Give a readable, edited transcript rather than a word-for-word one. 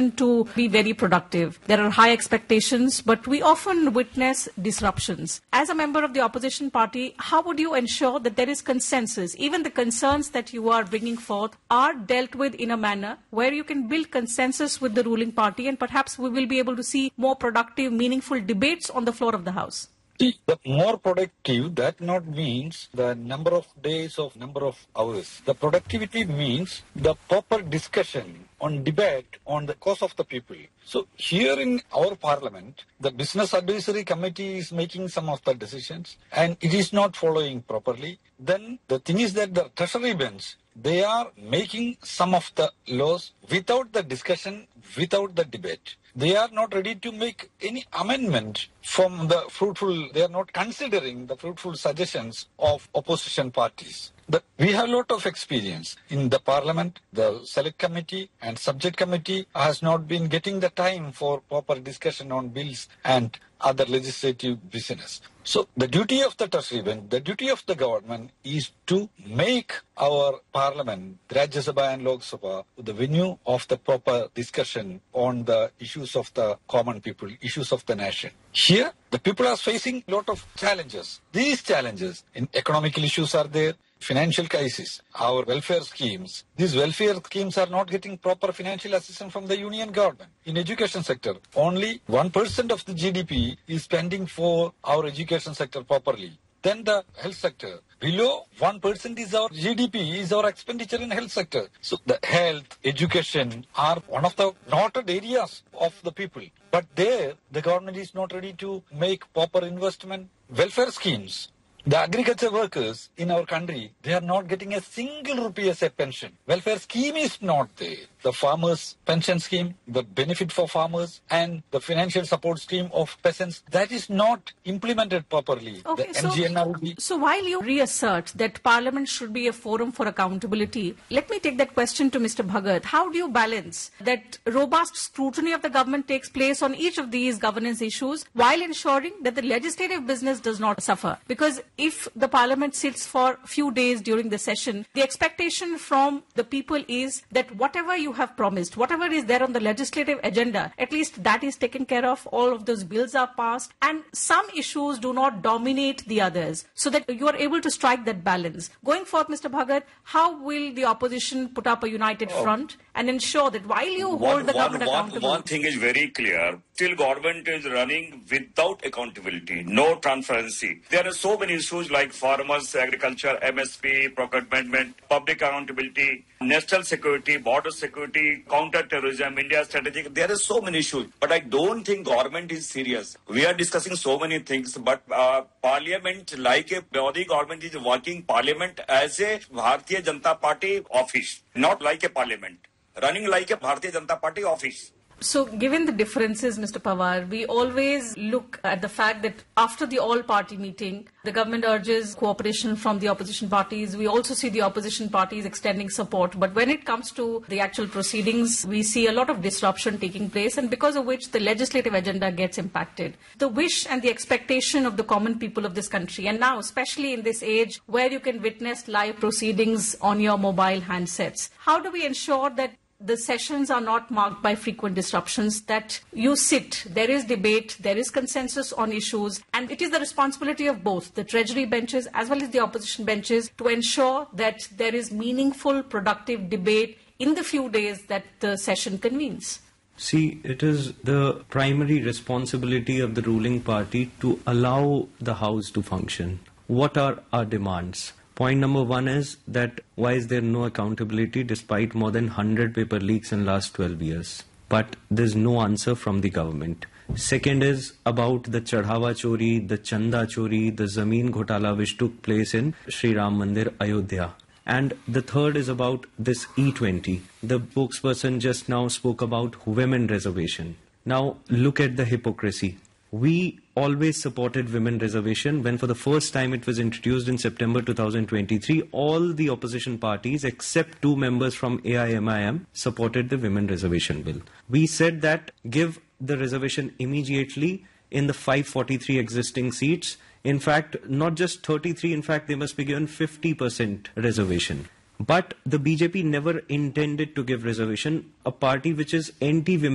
session to be very productive. There are high expectations, but we often witness disruptions. As a member of the opposition party, how would you ensure that there is consensus? Even the concerns that you are bringing forth are dealt with in a manner where you can build consensus with the ruling party, and perhaps we will be able to see more productive, meaningful debates on the floor of the House. See, the more productive, that not means the number of days of number of hours. The productivity means the proper discussion on debate on the cause of the people. So here in our parliament, the Business Advisory Committee is making some of the decisions and it is not following properly. Then the thing is that the Treasury bench, they are making some of the laws without the discussion, without the debate. They are not ready to make any amendment from the fruitful, they are not considering the fruitful suggestions of opposition parties. But we have a lot of experience in the parliament. The select committee and subject committee has not been getting the time for proper discussion on bills and other legislative business. So the duty of the Treasury bench, the duty of the government is to make our parliament, Rajya Sabha and Lok Sabha, the venue of the proper discussion on the issues of the common people, issues of the nation. Here, the people are facing a lot of challenges. These challenges in economical issues are there. Financial crisis, our welfare schemes. These welfare schemes are not getting proper financial assistance from the union government. In education sector, only 1% of the GDP is spending for our education sector properly. Then the health sector, below 1% is our GDP, is our expenditure in health sector. So the health, education are one of the noted areas of the people. But there, the government is not ready to make proper investment. Welfare schemes. The agriculture workers in our country, they are not getting a single rupee as a pension. Welfare scheme is not there. The farmers' pension scheme, the benefit for farmers and the financial support scheme of peasants, that is not implemented properly. Okay, the NGNRB. So while you reassert that Parliament should be a forum for accountability, let me take that question to Mr. Bhagat. How do you balance that robust scrutiny of the government takes place on each of these governance issues while ensuring that the legislative business does not suffer? Because if the Parliament sits for a few days during the session, the expectation from the people is that whatever you have promised, whatever is there on the legislative agenda, at least that is taken care of, all of those bills are passed, and some issues do not dominate the others, so that you are able to strike that balance. Going forth, Mr. Bhagat, how will the opposition put up a united front and ensure that while you hold the government accountable? One thing is very clear. Still government is running without accountability, no transparency. There are so many issues like farmers, agriculture, MSP, procurement, public accountability, national security, border security, counter-terrorism, India strategic. There are so many issues. But I don't think government is serious. We are discussing so many things, but parliament, like a body government, is working parliament as a Bharatiya Janata Party office, not like a parliament. Running like a Bharatiya Janata Party office. So, given the differences, Mr. Pawar, we always look at the fact that after the all-party meeting, the government urges cooperation from the opposition parties. We also see the opposition parties extending support. But when it comes to the actual proceedings, we see a lot of disruption taking place, and because of which the legislative agenda gets impacted. The wish and the expectation of the common people of this country, and now especially in this age where you can witness live proceedings on your mobile handsets, how do we ensure that the sessions are not marked by frequent disruptions, that you sit, there is debate, there is consensus on issues, and it is the responsibility of both the Treasury benches as well as the opposition benches to ensure that there is meaningful, productive debate in the few days that the session convenes? See, it is the primary responsibility of the ruling party to allow the House to function. What are our demands? Point number one is that why is there no accountability despite more than 100 paper leaks in last 12 years? But there's no answer from the government. Second is about the Chadhawa Chori, the Chanda Chori, the Zameen Ghotala which took place in Sri Ram Mandir, Ayodhya. And the third is about this E20. The spokesperson just now spoke about women reservation. Now look at the hypocrisy. We always supported women reservation when for the first time it was introduced in September 2023. All the opposition parties except 2 members from AIMIM supported the women reservation bill. We said that give the reservation immediately in the 543 existing seats. In fact, not just 33, in fact, they must be given 50% reservation. But the BJP never intended to give reservation, a party which is anti-women.